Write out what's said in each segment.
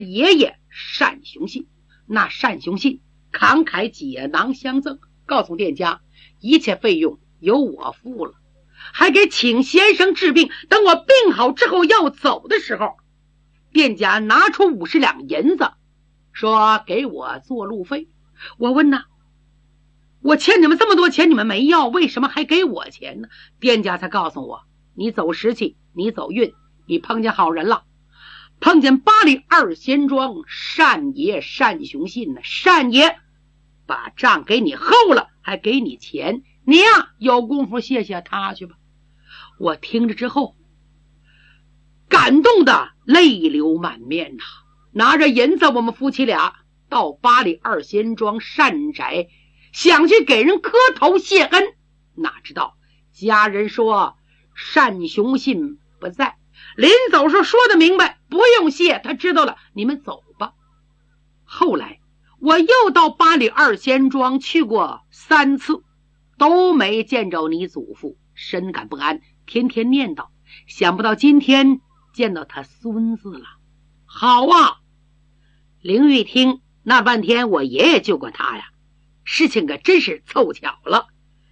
爷爷单雄信。那单雄信慷慨解囊相赠，告诉店家一切费用由我付了，还给请先生治病，等我病好之后要走的时候，店家拿出50两银子，说给我做路费。我问呐，我欠你们这么多钱你们没要，为什么还给我钱呢？店家才告诉我，你走时气，你走运，你碰见好人了，碰见巴黎二仙庄单爷单雄信呢。单爷把账给你厚了，还给你钱，你呀有功夫谢谢他去吧。我听着之后感动的泪流满面呐，拿着银子我们夫妻俩到巴黎二仙庄单宅，想去给人磕头谢恩，哪知道家人说单雄信不在，临走时说的明白，不用谢，他知道了，你们走吧。后来我又到巴黎二仙庄去过3次，都没见着你祖父，深感不安，天天念叨，想不到今天见到他孙子了。好啊，灵玉听那半天我爷爷救过他呀，事情可真是凑巧了。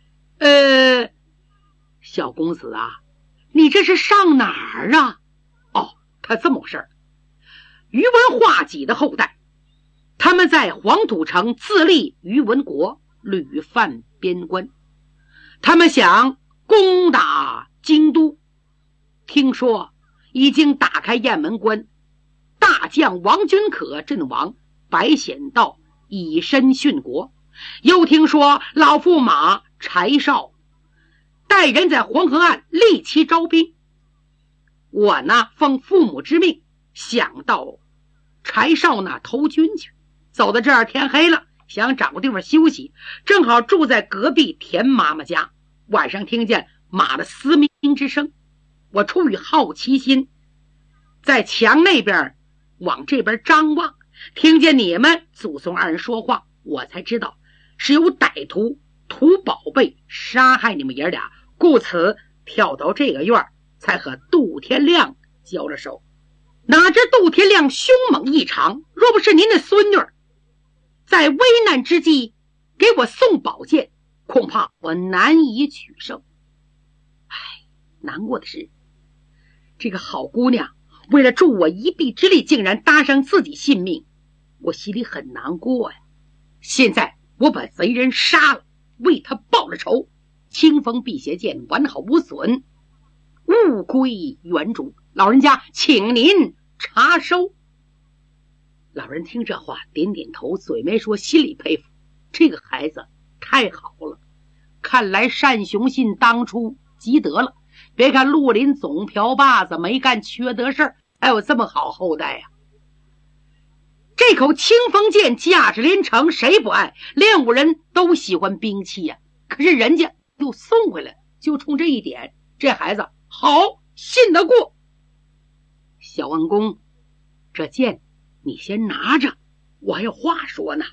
小公子啊，你这是上哪儿啊？哦，他这么回事儿，宇文化及的后代，他们在黄土城自立宇文国，屡犯边关，他们想攻打京都，听说已经打开雁门关，大将王君可阵亡，白显道以身殉国。又听说老驸马柴绍带人在黄河岸立旗招兵，我呢奉父母之命想到柴绍那投军去，走到这儿天黑了，想找个地方休息，正好住在隔壁田妈妈家，晚上听见马的嘶鸣之声，我出于好奇心在墙那边往这边张望，听见你们祖宗二人说话，我才知道是有歹徒图宝贝杀害你们爷俩，故此跳到这个院才和杜天亮交了手。哪知杜天亮凶猛异常，若不是您的孙女在危难之际给我送宝剑，恐怕我难以取胜。难过的是这个好姑娘为了助我一臂之力，竟然搭上自己性命，我心里很难过呀。现在我把贼人杀了，为他报了仇，清风辟邪剑完好无损，物归原主。老人家请您查收。老人听这话点点头，嘴没说，心里佩服这个孩子太好了，看来单雄信当初积德了，别看绿林总瓢把子没干缺德事儿，还有这么好后代呀。这口清风剑价值连城，谁不爱？练武人都喜欢兵器呀，可是人家又送回来，就冲这一点，这孩子好，信得过。小恩公，这剑你先拿着，我还有话说呢。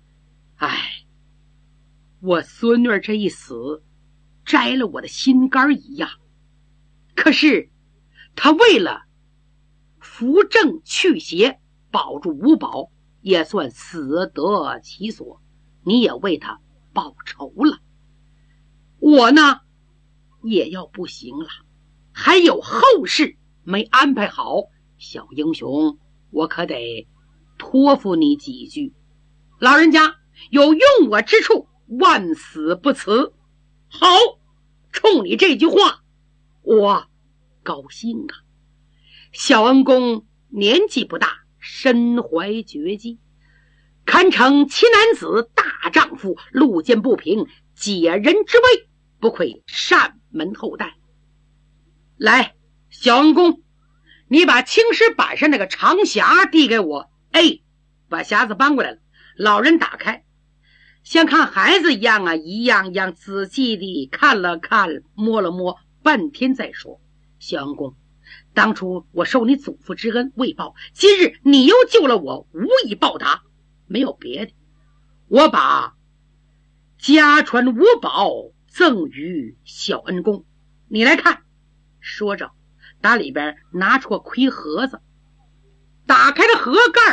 我孙女这一死，摘了我的心肝一样，可是他为了扶正去邪，保住五宝，也算死得其所，你也为他报仇了。我呢也要不行了，还有后事没安排好，小英雄，我可得托付你几句，老人家有用我之处，万死不辞。好，冲你这句话我高兴啊。小恩公年纪不大，身怀绝技，堪称奇男子大丈夫，路见不平解人之危，不愧善门后代。来，小恩公，你把青石板上那个长匣递给我。把匣子搬过来了，老人打开，像看孩子一样啊，一样样仔细地看了看，摸了摸，半天再说。小恩公，当初我受你祖父之恩未报，今日你又救了我，无以报答，没有别的，我把家传五宝赠予小恩公，你来看。说着打里边拿出个盔盒子， 打开了盒盖